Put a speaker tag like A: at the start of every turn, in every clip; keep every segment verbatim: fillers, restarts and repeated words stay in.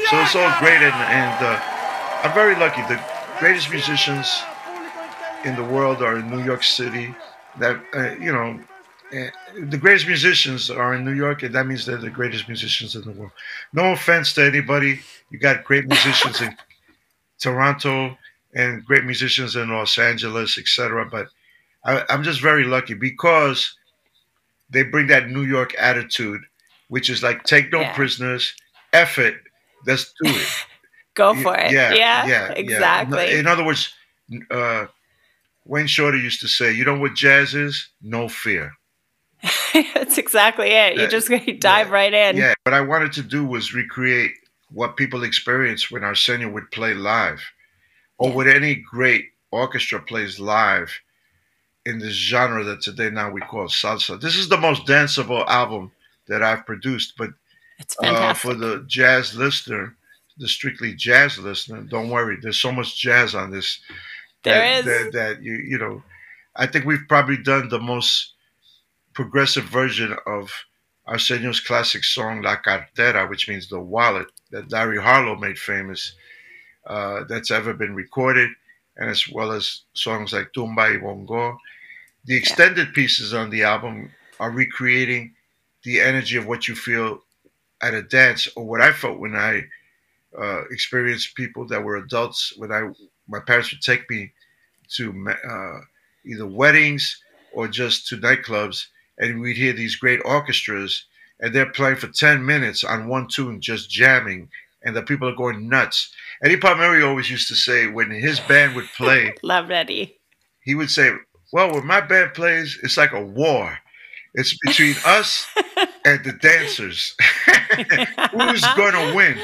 A: So it's all great, and, and uh, I'm very lucky. The greatest musicians in the world are in New York City. That uh, you know, eh, the greatest musicians are in New York, and that means they're the greatest musicians in the world. No offense to anybody, you got great musicians in Toronto and great musicians in Los Angeles, et cetera. But I, I'm just very lucky because they bring that New York attitude, which is like take no
B: Yeah.
A: prisoners, F it, let's do it.
B: Go
A: Y-
B: for it.
A: Yeah,
B: Yeah,
A: yeah, yeah. No-
B: exactly.
A: In other words, uh, Wayne Shorter used to say, "You know what jazz is? No fear."
B: That's exactly it. You
A: That,
B: just
A: yeah,
B: dive right in.
A: yeah. What I wanted to do was recreate what people experience when Arsenio would play live, or
B: Yeah.
A: what any great orchestra plays live in this genre that today now we call salsa. This is the most danceable album that I've produced, but
B: It's
A: uh, for
B: fantastic.
A: the jazz listener, the strictly jazz listener, don't worry. There's so much jazz on this
B: There
A: that
B: is.
A: that, that you you know. I think we've probably done the most progressive version of Arsenio's classic song La Cartera, which means the wallet, that Larry Harlow made famous, uh, that's ever been recorded, and as well as songs like Tumba y Bongo. The
B: Yeah.
A: extended pieces on the album are recreating the energy of what you feel at a dance, or what I felt when I uh, experienced people that were adults. When I, my parents would take me to uh, either weddings or just to nightclubs, and we'd hear these great orchestras, and they're playing for ten minutes on one tune, just jamming, and the people are going nuts. Eddie Palmieri always used to say when his band would play,
B: Love Eddie.
A: he would say, "Well, when my band plays, it's like a war. It's between us and the dancers. Who's going to win?"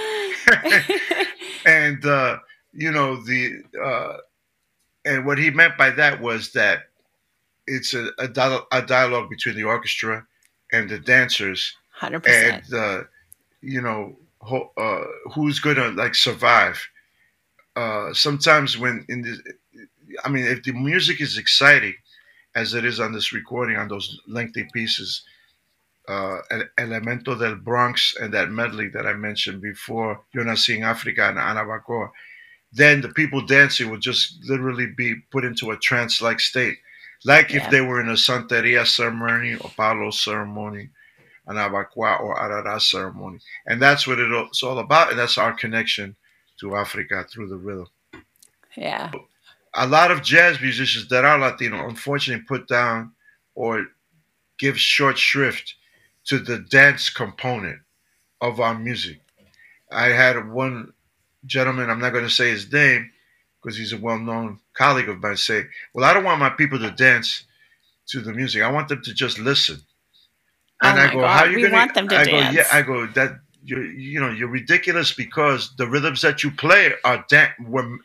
A: and uh, you know the uh, and what he meant by that was that it's a, a, dial- a dialogue between the orchestra and the dancers,
B: one hundred
A: and
B: percent.
A: uh, you know ho- uh, who's going to like survive. Uh, sometimes when in the, I mean, if the music is exciting as it is on this recording on those lengthy pieces, uh, Elemento del Bronx and that medley that I mentioned before, Yo Nací en Africa and Anabacoa, then the people dancing will just literally be put into a trance-like state, like if
B: Yeah.
A: they were in a Santeria ceremony or Palo ceremony, an Abacoa or Arara ceremony. And that's what it's all about, and that's our connection to Africa through the rhythm.
B: Yeah.
A: A lot of jazz musicians that are Latino unfortunately put down or give short shrift to the dance component of our music. I had one gentleman, I'm not going to say his name because he's a well known colleague of mine, say, "Well, I don't want my people to dance to the music. I want them to just listen."
B: Oh
A: And I
B: my
A: go, "How are
B: God.
A: you
B: We
A: going
B: want them
A: to?"
B: to
A: I go, "Yeah."
B: dance.
A: I go, "That you you know you're ridiculous because the rhythms that you play are dan- were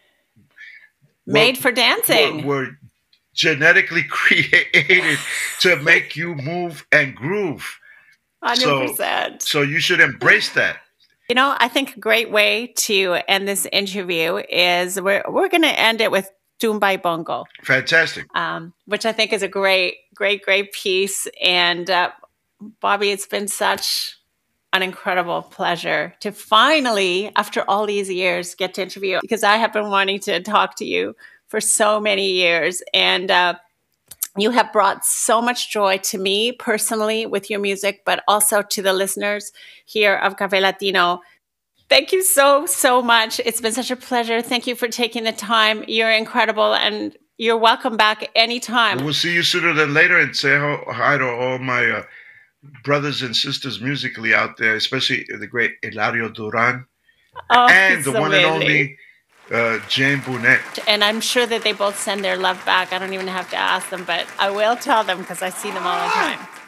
A: were
B: Made for
A: were,
B: dancing.
A: were genetically created to make you move and groove. So,
B: one hundred percent.
A: so you should embrace that."
B: You know, I think a great way to end this interview is we're we're going to end it with Tumbai Bongo,
A: Fantastic.
B: um, which I think is a great, great, great piece. And uh, Bobby, it's been such an incredible pleasure to finally, after all these years, get to interview you, because I have been wanting to talk to you for so many years. And uh, you have brought so much joy to me personally with your music, but also to the listeners here of Cafe Latino. Thank you so, so much. It's been such a pleasure. Thank you for taking the time. You're incredible, and you're welcome back anytime.
A: We'll see you sooner than later, and say hi to all my uh, brothers and sisters musically out there, especially the great Eladio Duran
B: Oh,
A: and
B: he's
A: the one and
B: amazing.
A: only uh, Jane Bunet.
B: And I'm sure that they both send their love back. I don't even have to ask them, but I will tell them because I see them all the time.